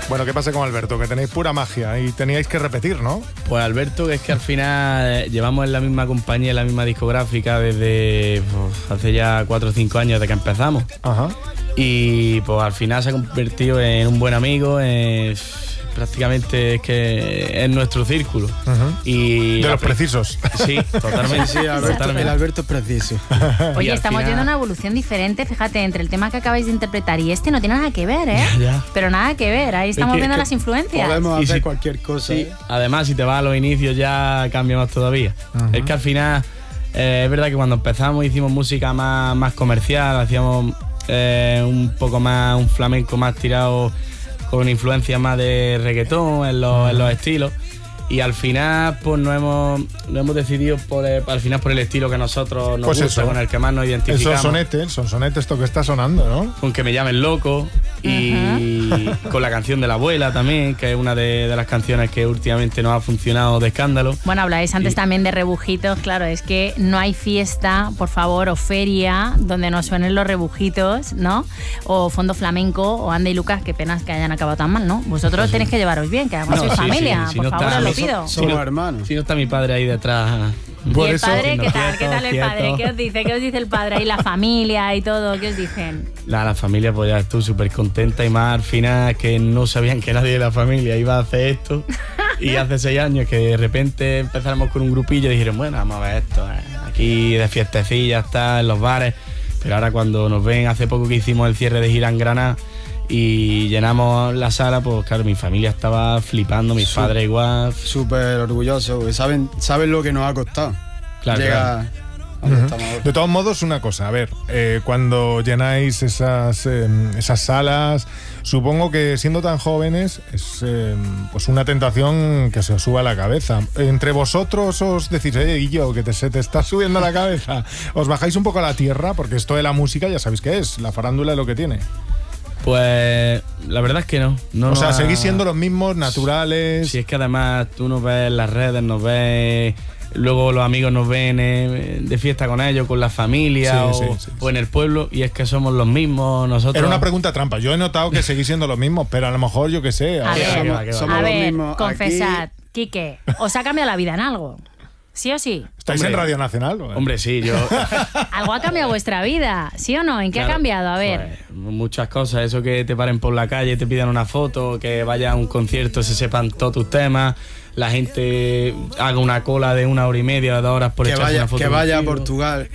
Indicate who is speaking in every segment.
Speaker 1: Bueno, ¿qué pasa con Alberto? Que tenéis pura magia y teníais que repetir, ¿no?
Speaker 2: Pues Alberto, que es que al final llevamos en la misma compañía, en la misma discográfica desde hace ya 4 o 5 años desde que empezamos.
Speaker 1: Ajá.
Speaker 2: Y pues al final se ha convertido en un buen amigo, prácticamente es que es nuestro círculo. Y
Speaker 1: de los precisos.
Speaker 2: Sí, totalmente.
Speaker 3: Sí, el Alberto es preciso.
Speaker 4: Oye, estamos viendo una evolución diferente, fíjate, entre el tema que acabáis de interpretar y no tiene nada que ver, ¿eh?
Speaker 2: Ya.
Speaker 4: Pero nada que ver, ahí estamos viendo las influencias.
Speaker 3: Podemos hacer cualquier cosa.
Speaker 2: Sí. Además, si te vas a los inicios ya cambia más todavía. Es que al final, es verdad que cuando empezamos hicimos música más comercial, hacíamos un poco más, un flamenco más tirado con influencia más de reggaetón en los estilos, y al final pues no hemos decidido al final por el estilo que a nosotros nos gusta, con el que más nos identificamos.
Speaker 1: El sonsonete, esto que está sonando, ¿no?
Speaker 2: Con Que me llamen loco y con la canción de la abuela también, que es una de las canciones que últimamente nos ha funcionado de escándalo.
Speaker 4: Bueno, habláis antes también de rebujitos, claro, es que no hay fiesta, por favor, o feria donde no suenen los rebujitos, ¿no? O fondo flamenco, o Anda y Lucas, qué penas que hayan acabado tan mal, ¿no? Vosotros tenéis que llevaros bien, que además sois familia, por favor, os lo pido.
Speaker 3: Somos hermanos.
Speaker 2: Si no está mi padre ahí detrás.
Speaker 4: ¿Y el padre qué tal? ¿Qué tal el padre? ¿Qué os dice? ¿Qué os dice el padre? Y la familia y todo, ¿qué os dicen?
Speaker 2: La familia pues ya estuvo súper contenta, y más al final que no sabían que nadie de la familia iba a hacer esto. Y hace 6 años que de repente empezáramos con un grupillo y dijeron, bueno, vamos a ver esto, aquí de fiestecillas, está en los bares. Pero ahora cuando nos ven, hace poco que hicimos el cierre de gira en Granada y llenamos la sala, pues claro, mi familia estaba flipando, mis padres igual.
Speaker 3: Súper orgullosos, porque saben lo que nos ha costado.
Speaker 2: Claro,
Speaker 3: Llega
Speaker 1: De todos modos, una cosa, a ver, cuando llenáis esas salas, supongo que siendo tan jóvenes es pues una tentación que se os suba a la cabeza. Entre vosotros os decís, Guillo, que se te está subiendo a la cabeza. Os bajáis un poco a la tierra, porque esto de la música ya sabéis qué es, la farándula es lo que tiene.
Speaker 2: Pues la verdad es que no.
Speaker 1: O sea, seguís siendo los mismos, naturales.
Speaker 2: Sí, es que además tú nos ves en las redes, nos ves, luego los amigos nos ven de fiesta con ellos, con la familia, o en el pueblo, y es que somos los mismos nosotros.
Speaker 1: Era una pregunta trampa. Yo he notado que seguís siendo los mismos, pero a lo mejor yo qué sé.
Speaker 4: A ver,
Speaker 3: mismos
Speaker 4: confesad, aquí. Quique, ¿os ha cambiado la vida en algo? ¿Sí o sí?
Speaker 1: ¿Estáis en Radio Nacional?
Speaker 2: Hombre, sí, yo...
Speaker 4: Algo ha cambiado vuestra vida, ¿sí o no? ¿En qué ha cambiado? A ver.
Speaker 2: Pues, muchas cosas. Eso que te paren por la calle, te pidan una foto, que vayas a un concierto, se sepan todos tus temas, la gente haga una cola de 1 hora y media, 2 horas por echarse una foto.
Speaker 3: Que vaya a Portugal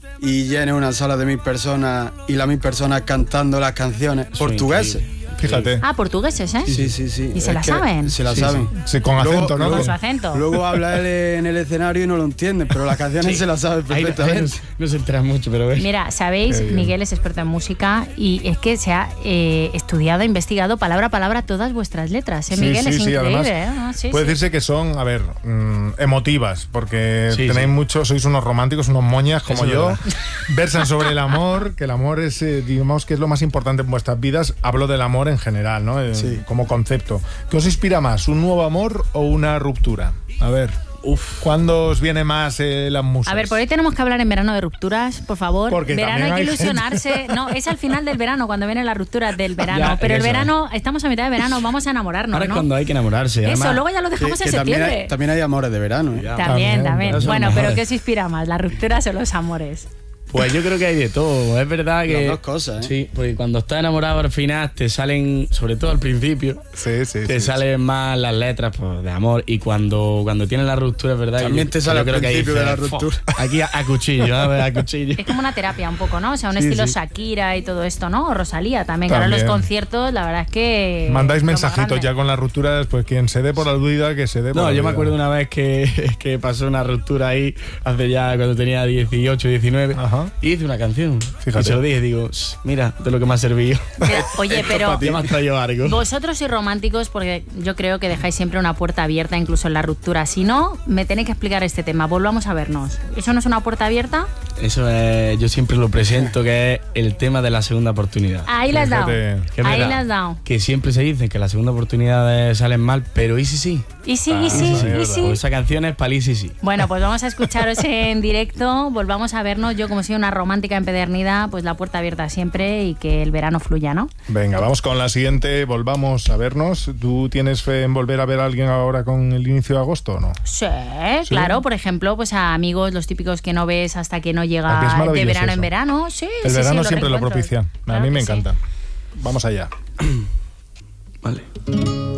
Speaker 3: y llene una sala de 1000 personas y las 1000 personas cantando las canciones portugueses.
Speaker 1: Fíjate.
Speaker 4: Ah, portugueses, ¿eh?
Speaker 3: Sí.
Speaker 4: ¿Y se la saben?
Speaker 3: Se la saben.
Speaker 1: Sí, con acento, ¿no?
Speaker 4: Con su acento.
Speaker 3: Luego habla él en el escenario y no lo entiende, pero las canciones se las sabe perfectamente.
Speaker 2: No se entera mucho, pero ves.
Speaker 4: Mira, sabéis, Miguel es experto en música y es que se ha estudiado, investigado palabra a palabra todas vuestras letras. Miguel, es increíble.
Speaker 1: Además, puede decirse que son, a ver, emotivas, porque tenéis muchos, sois unos románticos, unos moñas como yo. Versan sobre el amor, que el amor es, digamos, que es lo más importante en vuestras vidas. Hablo del amor en general, ¿no? Como concepto. ¿Qué os inspira más, un nuevo amor o una ruptura? A ver. ¿Cuándo os viene más las musas?
Speaker 4: A ver, por ahí tenemos que hablar en verano de rupturas, por favor.
Speaker 1: Porque
Speaker 4: verano hay que ilusionarse.
Speaker 1: Gente.
Speaker 4: No, es al final del verano, cuando vienen las rupturas del verano. Pero el verano, estamos a mitad de verano, vamos a enamorarnos,
Speaker 2: ahora
Speaker 4: ¿no?
Speaker 2: es cuando hay que enamorarse.
Speaker 4: Eso,
Speaker 2: además,
Speaker 4: luego ya lo dejamos en septiembre.
Speaker 3: También hay amores de verano.
Speaker 4: También. Bueno, pero
Speaker 2: mejores.
Speaker 4: ¿qué os inspira más, las rupturas o los amores?
Speaker 2: Pues yo creo que hay de todo. Es verdad que...
Speaker 3: Las dos cosas, ¿eh?
Speaker 2: Sí, porque cuando estás enamorado al final te salen, sobre todo al principio, te salen más las letras pues, de amor. Y cuando tienes la ruptura, es verdad
Speaker 3: también te sale al principio de la ruptura.
Speaker 2: Aquí a cuchillo, a cuchillo.
Speaker 4: Es como una terapia un poco, ¿no? O sea, un estilo Shakira y todo esto, ¿no? O Rosalía también. Que ahora en los conciertos, la verdad es que...
Speaker 1: Mandáis mensajitos ya con las rupturas, pues quien se dé por aludida, que se dé por
Speaker 2: yo me acuerdo una vez que pasó una ruptura ahí, hace ya cuando tenía 18, 19.
Speaker 1: Ajá.
Speaker 2: Y hice una canción.
Speaker 1: Fíjate.
Speaker 2: Y se lo dije, digo, mira, de lo que me ha servido.
Speaker 4: Mira, oye, pero
Speaker 2: Ya me has traído algo.
Speaker 4: vosotros sois románticos porque yo creo que dejáis siempre una puerta abierta, incluso en la ruptura. Si no, me tenéis que explicar este tema. Volvamos a vernos. ¿Eso no es una puerta abierta?
Speaker 2: Eso es, yo siempre lo presento, que es el tema de la segunda oportunidad.
Speaker 4: Ahí la has dado. Ahí la has dado.
Speaker 2: Que siempre se dice que las segundas oportunidades salen mal, pero ¿y si sí?
Speaker 4: ¿Y sí?
Speaker 2: Pues esa canción es para el sí.
Speaker 4: Bueno, pues vamos a escucharos en directo. Volvamos a vernos. Yo, como soy una romántica empedernida, pues la puerta abierta siempre y que el verano fluya, ¿no?
Speaker 1: Venga, vamos con la siguiente, volvamos a vernos. ¿Tú tienes fe en volver a ver a alguien ahora con el inicio de agosto o no?
Speaker 4: Sí, claro, por ejemplo, pues a amigos, los típicos que no ves hasta que no llega de verano en verano. Sí,
Speaker 1: el verano siempre lo
Speaker 4: reencuentros.
Speaker 1: propicia.
Speaker 4: Claro
Speaker 1: a mí me
Speaker 4: que sí.
Speaker 1: encanta. Vamos allá.
Speaker 2: Vale.